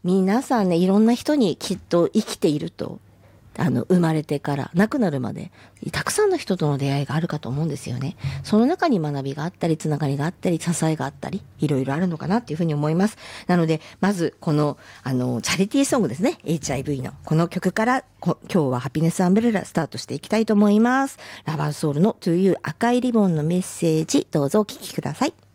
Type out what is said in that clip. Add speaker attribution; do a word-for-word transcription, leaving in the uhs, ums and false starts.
Speaker 1: 皆さんね、いろんな人にきっと生きていると、あの、生まれてから亡くなるまで、たくさんの人との出会いがあるかと思うんですよね。その中に学びがあったり、つながりがあったり、支えがあったり、いろいろあるのかなっていうふうに思います。なので、まず、この、あの、チャリティーソングですね。エイチアイブイ の。この曲から、今日はハピネスアンブレラスタートしていきたいと思います。ラバーソウルの To You 赤いリボンのメッセージ、どうぞお聞きください。